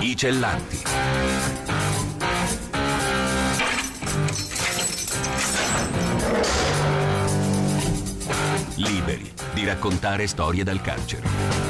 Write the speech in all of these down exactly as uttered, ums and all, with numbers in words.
I Cellanti. Liberi di raccontare storie dal carcere.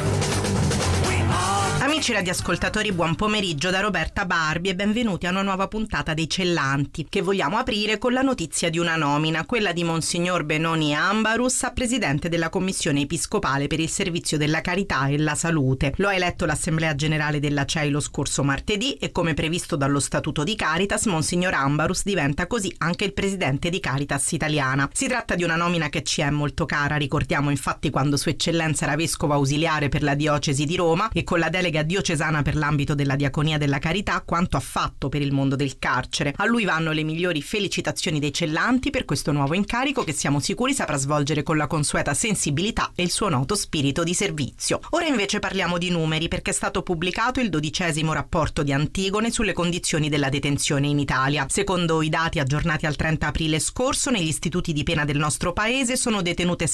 Amici radioascoltatori, buon pomeriggio da Roberta Barbi e benvenuti a una nuova puntata dei Cellanti, che vogliamo aprire con la notizia di una nomina, quella di Monsignor Benoni Ambarus a presidente della Commissione Episcopale per il Servizio della Carità e la Salute. Lo ha eletto l'Assemblea Generale della C E I lo scorso martedì e, come previsto dallo Statuto di Caritas, Monsignor Ambarus diventa così anche il presidente di Caritas Italiana. Si tratta di una nomina che ci è molto cara, ricordiamo infatti quando Sua Eccellenza era vescovo ausiliare per la diocesi di Roma e con la delega diocesana per l'ambito della diaconia della carità quanto ha fatto per il mondo del carcere. A lui vanno le migliori felicitazioni dei Cellanti per questo nuovo incarico che siamo sicuri saprà svolgere con la consueta sensibilità e il suo noto spirito di servizio. Ora invece parliamo di numeri, perché è stato pubblicato il dodicesimo rapporto di Antigone sulle condizioni della detenzione in Italia. Secondo i dati aggiornati al trenta aprile scorso, negli istituti di pena del nostro paese sono detenute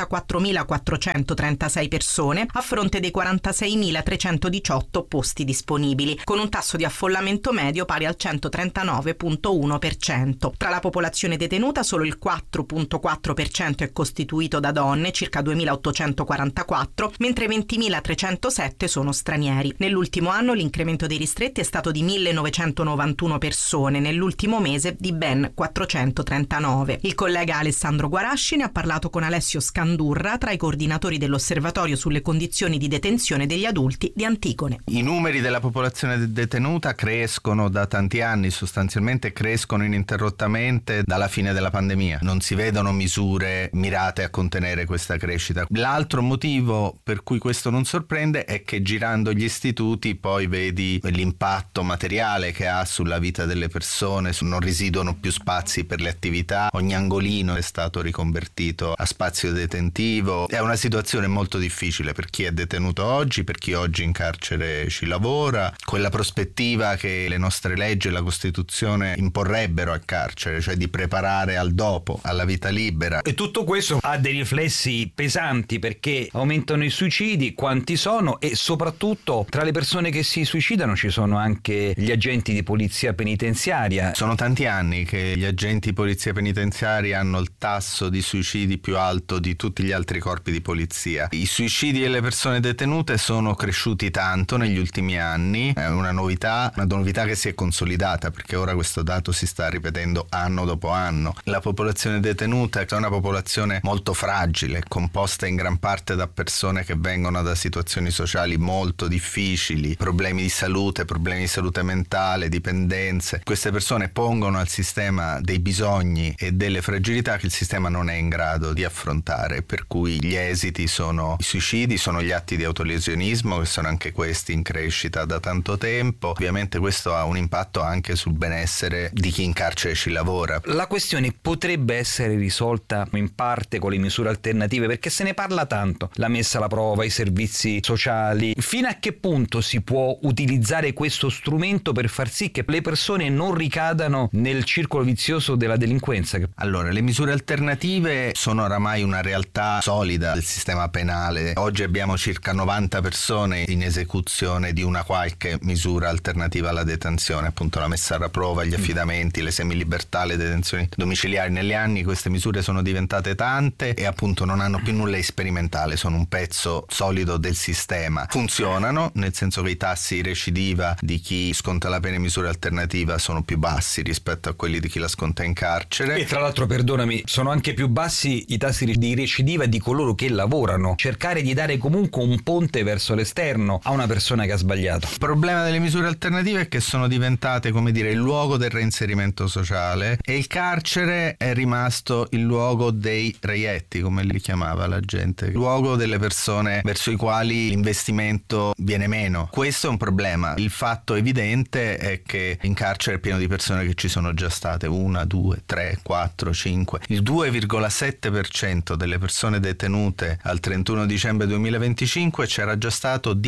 sessantaquattromilaquattrocentotrentasei persone a fronte dei quarantaseimilatrecentodiciotto posti disponibili, con un tasso di affollamento medio pari al centotrentanove virgola uno per cento. Tra la popolazione detenuta solo il quattro virgola quattro per cento è costituito da donne, circa duemilaottocentoquarantaquattro, mentre ventimilatrecentosette sono stranieri. Nell'ultimo anno l'incremento dei ristretti è stato di millenovecentonovantuno persone, nell'ultimo mese di ben quattrocentotrentanove. Il collega Alessandro Guarasci ne ha parlato con Alessio Scandurra, tra i coordinatori dell'Osservatorio sulle condizioni di detenzione degli adulti di Antigone. I numeri della popolazione detenuta crescono da tanti anni, sostanzialmente crescono ininterrottamente dalla fine della pandemia. Non si vedono misure mirate a contenere questa crescita. L'altro motivo per cui questo non sorprende è che girando gli istituti poi vedi l'impatto materiale che ha sulla vita delle persone, non residuano più spazi per le attività, ogni angolino è stato riconvertito a spazio detentivo. È una situazione molto difficile per chi è detenuto oggi, per chi oggi in carcere ci lavora. Quella prospettiva che le nostre leggi e la Costituzione imporrebbero al carcere, cioè di preparare al dopo, alla vita libera. E tutto questo ha dei riflessi pesanti, perché aumentano i suicidi, quanti sono, e soprattutto tra le persone che si suicidano ci sono anche gli agenti di polizia penitenziaria. Sono tanti anni che gli agenti di polizia penitenziaria hanno il tasso di suicidi più alto di tutti gli altri corpi di polizia. I suicidi delle persone detenute sono cresciuti tanto negli ultimi anni, è una novità, una novità che si è consolidata, perché ora questo dato si sta ripetendo anno dopo anno. La popolazione detenuta è una popolazione molto fragile, composta in gran parte da persone che vengono da situazioni sociali molto difficili, problemi di salute, problemi di salute mentale, dipendenze. Queste persone pongono al sistema dei bisogni e delle fragilità che il sistema non è in grado di affrontare, per cui gli esiti sono i suicidi, sono gli atti di autolesionismo, che sono anche questi in crescita da tanto tempo. Ovviamente questo ha un impatto anche sul benessere di chi in carcere ci lavora. La questione potrebbe essere risolta in parte con le misure alternative, perché se ne parla tanto, la messa alla prova, i servizi sociali. Fino a che punto si può utilizzare questo strumento per far sì che le persone non ricadano nel circolo vizioso della delinquenza? Allora, le misure alternative sono oramai una realtà solida del sistema penale. Oggi abbiamo circa novanta persone in esecuzione di una qualche misura alternativa alla detenzione, appunto la messa alla prova, gli affidamenti, le semilibertà, le detenzioni domiciliari. Negli anni queste misure sono diventate tante e appunto non hanno più nulla di sperimentale, sono un pezzo solido del sistema. Funzionano, nel senso che i tassi di recidiva di chi sconta la pena in misura alternativa sono più bassi rispetto a quelli di chi la sconta in carcere. E tra l'altro, perdonami, sono anche più bassi i tassi di recidiva di coloro che lavorano. Cercare di dare comunque un ponte verso l'esterno a una persona che ha sbagliato. Il problema delle misure alternative è che sono diventate, come dire, il luogo del reinserimento sociale, e il carcere è rimasto il luogo dei reietti, come li chiamava la gente, il luogo delle persone verso i quali l'investimento viene meno. Questo è un problema. Il fatto evidente è che in carcere è pieno di persone che ci sono già state una, due, tre, quattro, cinque. Il due virgola sette per cento delle persone detenute al trentuno dicembre duemilaventicinque c'era già stato dieci volte.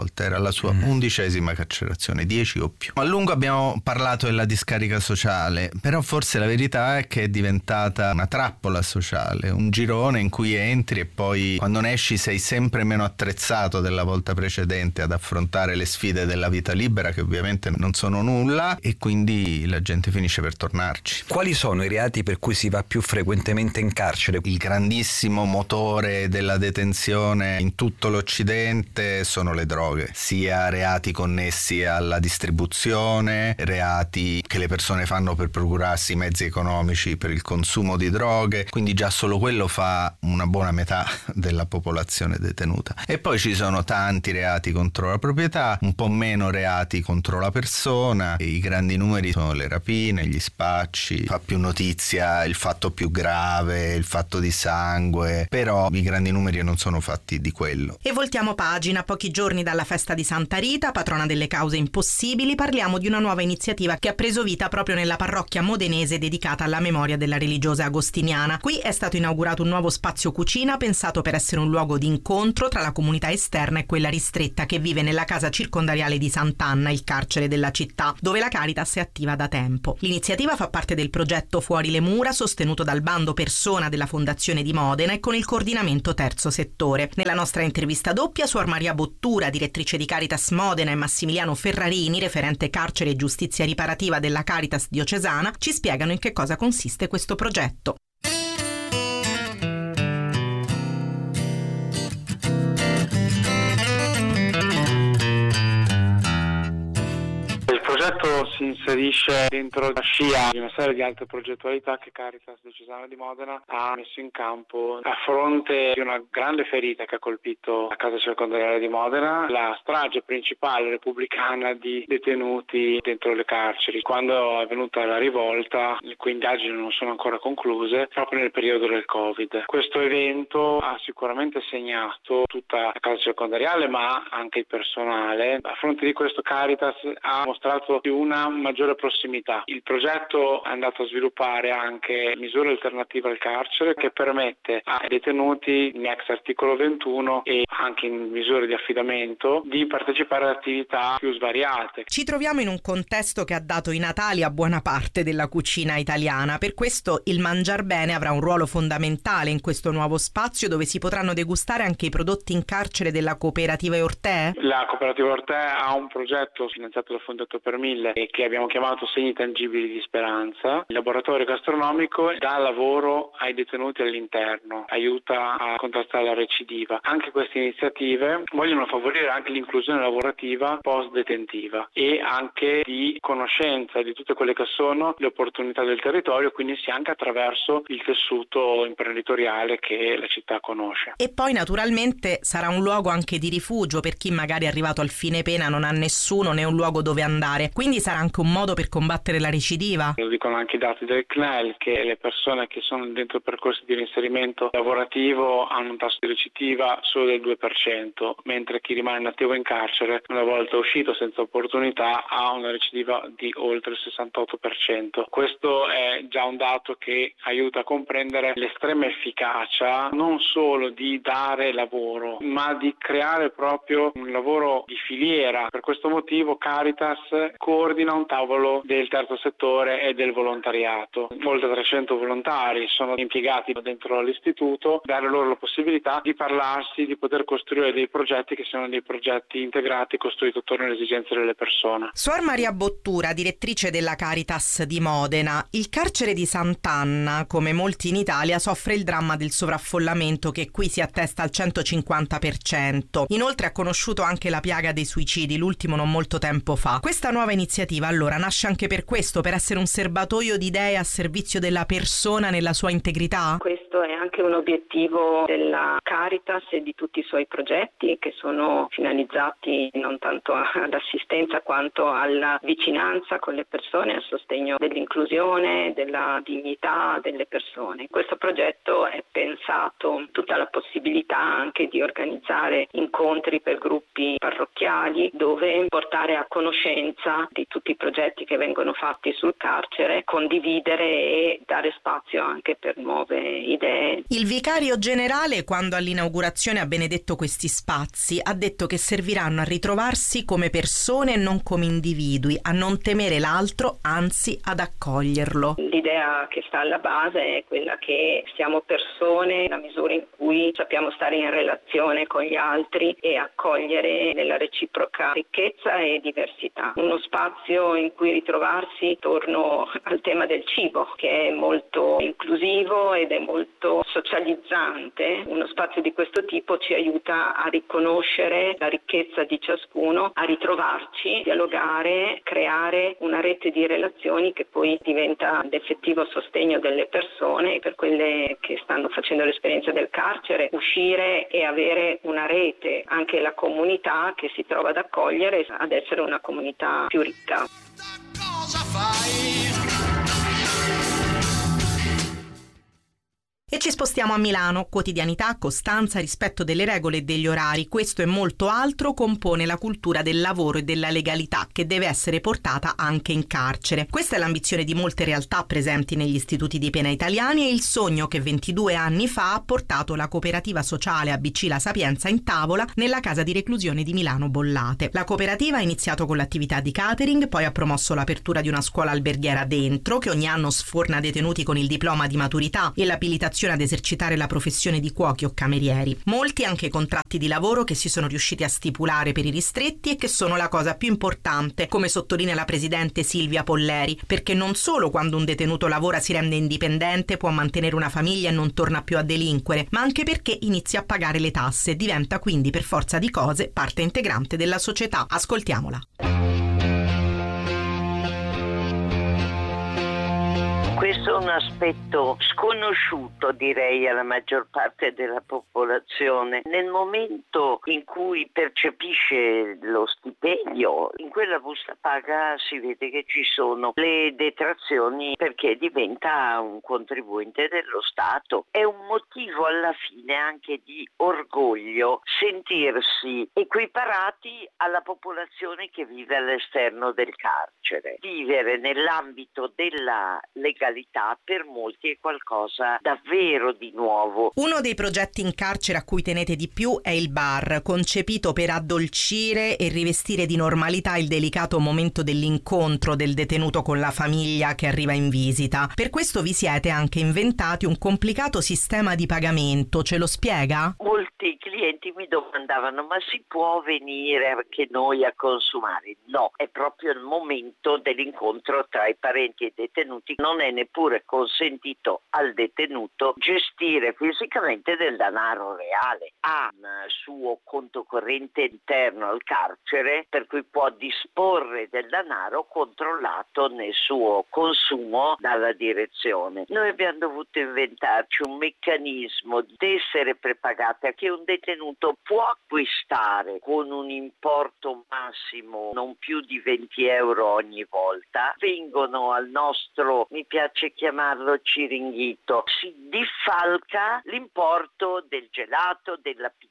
volte, era la sua mm. undicesima carcerazione, dieci o più. A lungo abbiamo parlato della discarica sociale, però forse la verità è che è diventata una trappola sociale, un girone in cui entri e poi quando ne esci sei sempre meno attrezzato della volta precedente ad affrontare le sfide della vita libera, che ovviamente non sono nulla, e quindi la gente finisce per tornarci. Quali sono i reati per cui si va più frequentemente in carcere? Il grandissimo motore della detenzione in tutto l'Occidente sono le droghe, sia reati connessi alla distribuzione, reati che le persone fanno per procurarsi mezzi economici per il consumo di droghe, quindi già solo quello fa una buona metà della popolazione detenuta. E poi ci sono tanti reati contro la proprietà, un po' meno reati contro la persona, e i grandi numeri sono le rapine, gli spacci, fa più notizia il fatto più grave, il fatto di sangue, però i grandi numeri non sono fatti di quello. E voltiamo pagina. A pochi giorni dalla festa di Santa Rita, patrona delle cause impossibili, parliamo di una nuova iniziativa che ha preso vita proprio nella parrocchia modenese dedicata alla memoria della religiosa agostiniana. Qui è stato inaugurato un nuovo spazio cucina pensato per essere un luogo di incontro tra la comunità esterna e quella ristretta che vive nella casa circondariale di Sant'Anna, il carcere della città, dove la Caritas è attiva da tempo. L'iniziativa fa parte del progetto Fuori le mura, sostenuto dal bando Persona della Fondazione di Modena e con il coordinamento Terzo Settore. Nella nostra intervista doppia, Suor Maria Bottura, direttrice di Caritas Modena, e Massimiliano Ferrarini, referente carcere e giustizia riparativa della Caritas diocesana, ci spiegano in che cosa consiste questo progetto. Il progetto si inserisce dentro la scia di una serie di altre progettualità che Caritas Diocesana di Modena ha messo in campo a fronte di una grande ferita che ha colpito la casa circondariale di Modena, la strage principale repubblicana di detenuti dentro le carceri. Quando è venuta la rivolta, le cui indagini non sono ancora concluse, proprio nel periodo del Covid. Questo evento ha sicuramente segnato tutta la casa circondariale, ma anche il personale. A fronte di questo Caritas ha mostrato una maggiore prossimità. Il progetto è andato a sviluppare anche misure alternative al carcere che permette ai detenuti in ex articolo ventuno e anche in misure di affidamento di partecipare ad attività più svariate. Ci troviamo in un contesto che ha dato i natali a buona parte della cucina italiana, per questo il Mangiar Bene avrà un ruolo fondamentale in questo nuovo spazio dove si potranno degustare anche i prodotti in carcere della cooperativa Ortè. La cooperativa Ortè ha un progetto finanziato dal Fondato per Mille e che abbiamo chiamato Segni Tangibili di Speranza. Il laboratorio gastronomico dà lavoro ai detenuti all'interno, aiuta a contrastare la recidiva. Anche queste iniziative vogliono favorire anche l'inclusione lavorativa post-detentiva e anche di conoscenza di tutte quelle che sono le opportunità del territorio, quindi sia anche attraverso il tessuto imprenditoriale che la città conosce. E poi naturalmente sarà un luogo anche di rifugio per chi magari è arrivato al fine pena, non ha nessuno né un luogo dove andare, quindi sarà anche un modo per combattere la recidiva. Lo dicono anche i dati del C N E L, che le persone che sono dentro percorsi di reinserimento lavorativo hanno un tasso di recidiva solo del due per cento, mentre chi rimane inattivo in carcere, una volta uscito senza opportunità, ha una recidiva di oltre il sessantotto per cento. Questo è già un dato che aiuta a comprendere l'estrema efficacia non solo di dare lavoro, ma di creare proprio un lavoro di filiera. Per questo motivo Caritas coordina un tavolo del terzo settore e del volontariato. Oltre trecento volontari sono impiegati dentro l'istituto, dare loro la possibilità di parlarsi, di poter costruire dei progetti che siano dei progetti integrati, costruiti attorno alle esigenze delle persone. Suor Maria Bottura, direttrice della Caritas di Modena, il carcere di Sant'Anna, come molti in Italia, soffre il dramma del sovraffollamento che qui si attesta al centocinquanta per cento. Inoltre ha conosciuto anche la piaga dei suicidi, l'ultimo non molto tempo fa. Questa nuova iniziativa allora nasce anche per questo, per essere un serbatoio di idee a servizio della persona nella sua integrità? Questo è anche un obiettivo della Caritas e di tutti i suoi progetti che sono finalizzati non tanto all'assistenza quanto alla vicinanza con le persone, al sostegno dell'inclusione, della dignità delle persone. Questo progetto è pensato tutta la possibilità anche di organizzare incontri per gruppi parrocchiali dove portare a conoscenza di tutti i progetti che vengono fatti sul carcere, condividere e dare spazio anche per nuove idee. Il vicario generale, quando all'inaugurazione ha benedetto questi spazi, ha detto che serviranno a ritrovarsi come persone e non come individui, a non temere l'altro, anzi ad accoglierlo. L'idea che sta alla base è quella che siamo persone nella misura in cui sappiamo stare in relazione con gli altri e accogliere nella reciproca ricchezza e diversità. Uno spazio in cui ritrovarsi, torno al tema del cibo, che è molto inclusivo ed è molto socializzante. Uno spazio di questo tipo ci aiuta a riconoscere la ricchezza di ciascuno, a ritrovarci, dialogare, creare una rete di relazioni che poi diventa l'effettivo sostegno delle persone. Per quelle che stanno facendo l'esperienza del carcere, uscire e avere una rete, anche la comunità che si trova ad accogliere, ad essere una comunità più ricca. Cosa fai? E ci spostiamo a Milano. Quotidianità, costanza, rispetto delle regole e degli orari. Questo e molto altro compone la cultura del lavoro e della legalità che deve essere portata anche in carcere. Questa è l'ambizione di molte realtà presenti negli istituti di pena italiani e il sogno che ventidue anni fa ha portato la cooperativa sociale A B C La Sapienza in tavola nella casa di reclusione di Milano Bollate. La cooperativa ha iniziato con l'attività di catering, poi ha promosso l'apertura di una scuola alberghiera dentro, che ogni anno sforna detenuti con il diploma di maturità e l'abilitazione ad esercitare la professione di cuochi o camerieri. Molti anche contratti di lavoro che si sono riusciti a stipulare per i ristretti e che sono la cosa più importante, come sottolinea la presidente Silvia Polleri, perché non solo quando un detenuto lavora si rende indipendente, può mantenere una famiglia e non torna più a delinquere, ma anche perché inizia a pagare le tasse e diventa quindi per forza di cose parte integrante della società. Ascoltiamola. Questo è un aspetto sconosciuto, direi, alla maggior parte della popolazione. Nel momento in cui percepisce lo stipendio, in quella busta paga si vede che ci sono le detrazioni perché diventa un contribuente dello Stato. È un motivo alla fine anche di orgoglio sentirsi equiparati alla popolazione che vive all'esterno del carcere. Vivere nell'ambito della legalità per molti è qualcosa davvero di nuovo. Uno dei progetti in carcere a cui tenete di più è il bar, concepito per addolcire e rivestire di normalità il delicato momento dell'incontro del detenuto con la famiglia che arriva in visita. Per questo vi siete anche inventati un complicato sistema di pagamento, ce lo spiega? Molti clienti mi domandavano: ma si può venire anche noi a consumare? No, è proprio il momento dell'incontro tra i parenti e i detenuti. Non è neppure consentito al detenuto gestire fisicamente del denaro reale. Ha un suo conto corrente interno al carcere, per cui può disporre del denaro controllato nel suo consumo dalla direzione. Noi abbiamo dovuto inventarci un meccanismo di essere prepagati, che un detenuto può acquistare con un importo massimo non più di venti euro ogni volta. Vengono al nostro, mi piace chiamarlo ciringhito, si diffalca l'importo del gelato, della pizza.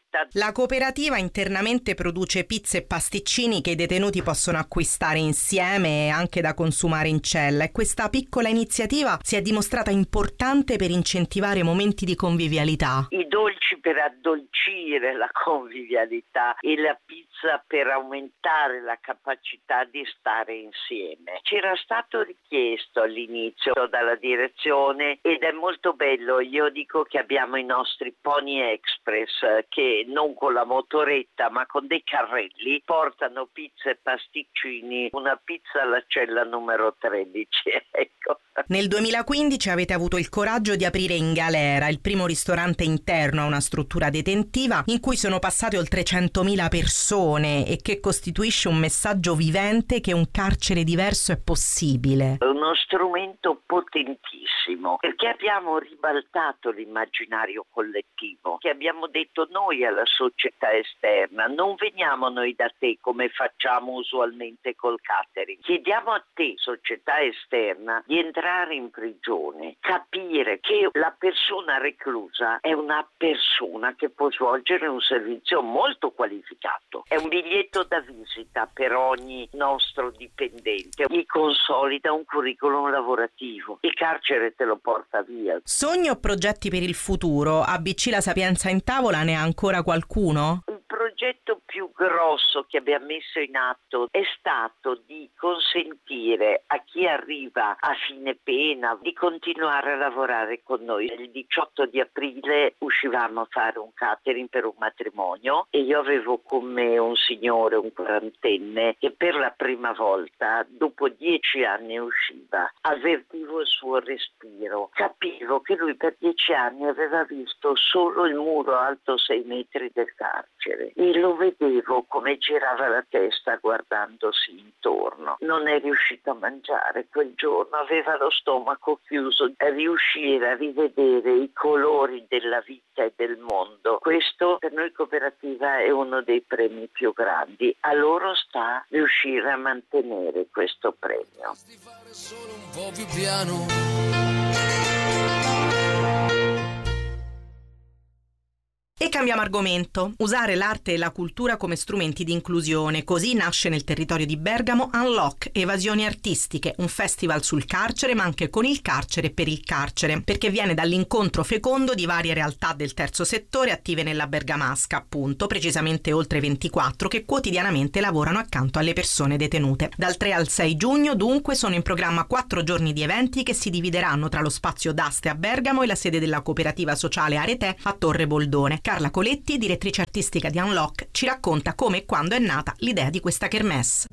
La cooperativa internamente produce pizze e pasticcini che i detenuti possono acquistare insieme e anche da consumare in cella, e questa piccola iniziativa si è dimostrata importante per incentivare momenti di convivialità. I dolci per addolcire la convivialità e la pizza per aumentare la capacità di stare insieme. C'era stato richiesto all'inizio dalla direzione ed è molto bello. Io dico che abbiamo i nostri Pony Express che non con la motoretta ma con dei carrelli portano pizza e pasticcini, una pizza alla cella numero tredici, ecco. Nel duemilaquindici avete avuto il coraggio di aprire In Galera, il primo ristorante interno a una struttura detentiva in cui sono passate oltre centomila persone e che costituisce un messaggio vivente che un carcere diverso è possibile. È uno strumento potentissimo perché abbiamo ribaltato l'immaginario collettivo, che abbiamo detto chiedendo noi alla società esterna, non veniamo noi da te come facciamo usualmente col catering, chiediamo a te, società esterna, di entrare in prigione, capire che la persona reclusa è una persona che può svolgere un servizio molto qualificato, è un biglietto da visita per ogni nostro dipendente, gli consolida un curriculum lavorativo, il carcere te lo porta via. Sogni o progetti per il futuro? A B C La Sapienza in tavola ne ha ancora qualcuno? Il progetto più grosso che abbiamo messo in atto è stato di consentire a chi arriva a fine pena di continuare a lavorare con noi. Il diciotto di aprile uscivamo a fare un catering per un matrimonio e io avevo con me un signore, un quarantenne, che per la prima volta dopo dieci anni usciva. Avvertivo il suo respiro, capivo che lui per dieci anni aveva visto solo il muro alto sei metri del carcere e lo vedevo come girava la testa guardandosi intorno. Non è riuscito a mangiare quel giorno, aveva lo stomaco chiuso. A riuscire a rivedere i colori della vita e del mondo, questo per noi cooperativa è uno dei premi più grandi. A loro sta riuscire a mantenere questo premio. Solo un po' più piano. E cambiamo argomento. Usare l'arte e la cultura come strumenti di inclusione. Così nasce nel territorio di Bergamo Unlock, Evasioni Artistiche, un festival sul carcere, ma anche con il carcere e per il carcere, perché viene dall'incontro fecondo di varie realtà del terzo settore attive nella Bergamasca, appunto, precisamente oltre ventiquattro, che quotidianamente lavorano accanto alle persone detenute. Dal tre al sei giugno, dunque, sono in programma quattro giorni di eventi che si divideranno tra lo spazio d'Aste a Bergamo e la sede della cooperativa sociale Aretè a Torre Boldone. Carla Coletti, direttrice artistica di Unlock, ci racconta come e quando è nata l'idea di questa kermesse.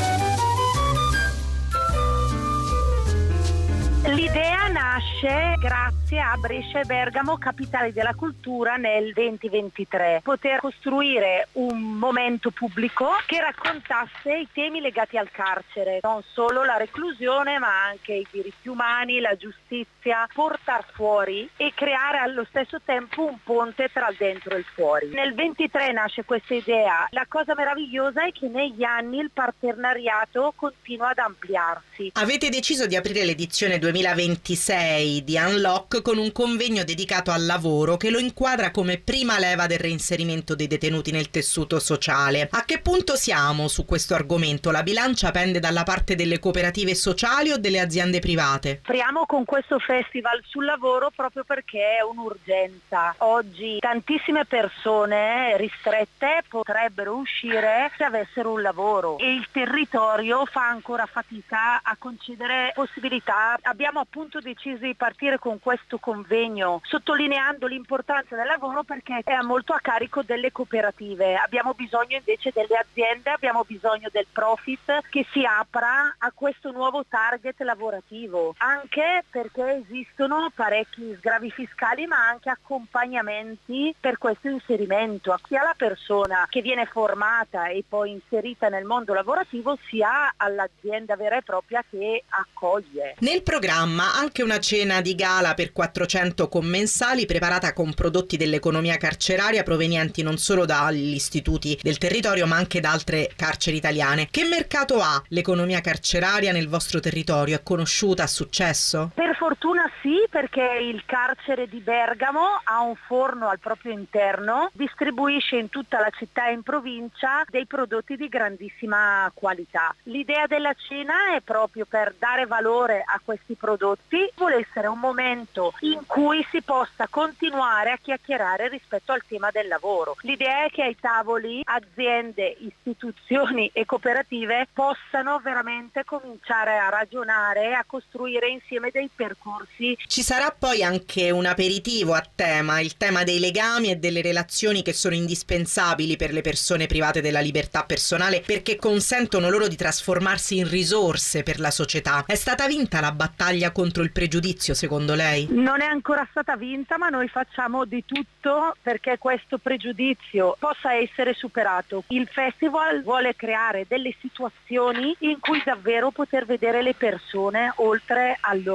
L'idea nasce grazie a Brescia e Bergamo, capitali della cultura, nel venti ventitré. Poter costruire un momento pubblico che raccontasse i temi legati al carcere, non solo la reclusione ma anche i diritti umani, la giustizia, portar fuori e creare allo stesso tempo un ponte tra il dentro e il fuori. Nel ventitré nasce questa idea. La cosa meravigliosa è che negli anni il partenariato continua ad ampliarsi. Avete deciso di aprire l'edizione duemilaventisei di Unlock con un convegno dedicato al lavoro che lo inquadra come prima leva del reinserimento dei detenuti nel tessuto sociale. A che punto siamo su questo argomento? La bilancia pende dalla parte delle cooperative sociali o delle aziende private? Apriamo con questo festival sul lavoro proprio perché è un'urgenza. Oggi tantissime persone ristrette potrebbero uscire se avessero un lavoro e il territorio fa ancora fatica a concedere possibilità. Abbiamo appunto deciso di partire con questo convegno sottolineando l'importanza del lavoro perché è molto a carico delle cooperative. Abbiamo bisogno invece delle aziende, abbiamo bisogno del profit che si apra a questo nuovo target lavorativo, anche perché esistono parecchi sgravi fiscali ma anche accompagnamenti per questo inserimento, sia alla persona che viene formata e poi inserita nel mondo lavorativo sia all'azienda vera e propria che accoglie. Nel programma anche una cena di gala per quattrocento commensali preparata con prodotti dell'economia carceraria provenienti non solo dagli istituti del territorio ma anche da altre carceri italiane. Che mercato ha l'economia carceraria nel vostro territorio? È conosciuta? Ha successo? Per fortuna sì, perché il carcere di Bergamo ha un forno al proprio interno, distribuisce in tutta la città e in provincia dei prodotti di grandissima qualità. L'idea della cena è proprio per dare valore a questi prodotti, vuole essere un momento in cui si possa continuare a chiacchierare rispetto al tema del lavoro. L'idea è che ai tavoli aziende, istituzioni e cooperative possano veramente cominciare a ragionare, a costruire insieme dei percorsi. Ci sarà poi anche un aperitivo a tema, il tema dei legami e delle relazioni che sono indispensabili per le persone private della libertà personale perché consentono loro di trasformarsi in risorse per la società. È stata vinta la battaglia contro il pregiudizio, secondo lei? Non è ancora stata vinta, ma noi facciamo di tutto perché questo pregiudizio possa essere superato. Il festival vuole creare delle situazioni in cui davvero poter vedere le persone oltre al loro reale.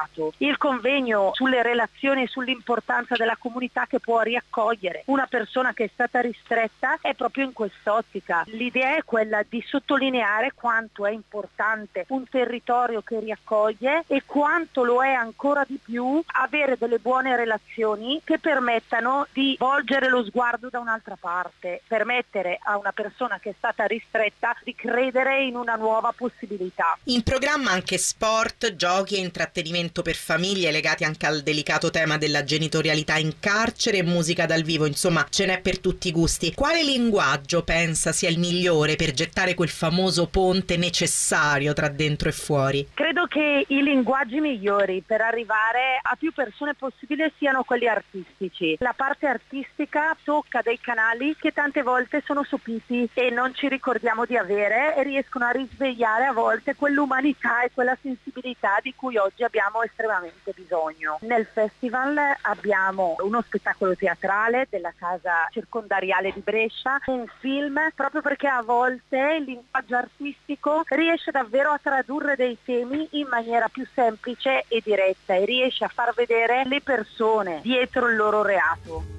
reato. Il convegno sulle relazioni e sull'importanza della comunità che può riaccogliere una persona che è stata ristretta è proprio in quest'ottica. L'idea è quella di sottolineare quanto è importante un territorio che riaccoglie e quanto lo è ancora di più avere delle buone relazioni che permettano di volgere lo sguardo da un'altra parte, permettere a una persona che è stata ristretta di credere in una nuova possibilità. In programma anche sport, giochi e intrattenimento per famiglie legati anche al delicato tema della genitorialità in carcere e musica dal vivo, insomma ce n'è per tutti i gusti. Quale linguaggio pensa sia il migliore per gettare quel famoso ponte necessario tra dentro e fuori? Credo che i linguaggi migliori per arrivare a più persone possibile siano quelli artistici. La parte artistica tocca dei canali che tante volte sono sopiti e non ci ricordiamo di avere e riescono a risvegliare a volte quell'umanità e quella sensibilità di cui oggi abbiamo estremamente bisogno. Nel festival abbiamo uno spettacolo teatrale della Casa Circondariale di Brescia, un film, proprio perché a volte il linguaggio artistico riesce davvero a tradurre dei temi in maniera più semplice e diretta e riesce a far vedere le persone dietro il loro reato.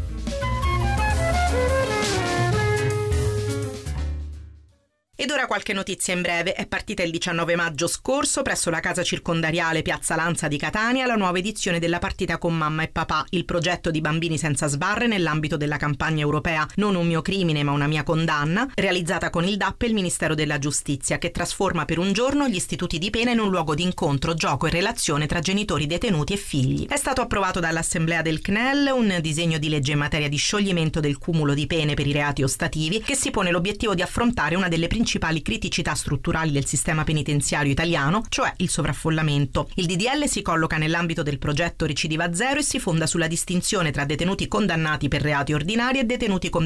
Ed ora qualche notizia in breve. È partita il diciannove maggio scorso presso la Casa Circondariale Piazza Lanza di Catania la nuova edizione della partita con mamma e papà, il progetto di Bambini senza sbarre nell'ambito della campagna europea Non un mio crimine ma una mia condanna, realizzata con il D A P e il Ministero della Giustizia, che trasforma per un giorno gli istituti di pena in un luogo di incontro, gioco e relazione tra genitori detenuti e figli. È stato approvato dall'Assemblea del C N E L un disegno di legge in materia di scioglimento del cumulo di pene per i reati ostativi che si pone l'obiettivo di affrontare una delle principali principali criticità strutturali del sistema penitenziario italiano, cioè il sovraffollamento. Il D D L si colloca nell'ambito del progetto Recidiva Zero e si fonda sulla distinzione tra detenuti condannati per reati ordinari e detenuti condannati